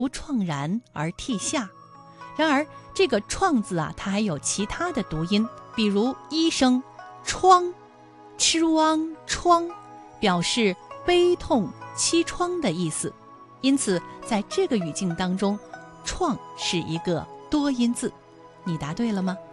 无怆然而涕下。然而这个怆字啊，它还有其他的读音，比如一声疮，吃汪疮，表示悲痛凄怆的意思。因此在这个语境当中，怆是一个多音字。你答对了吗？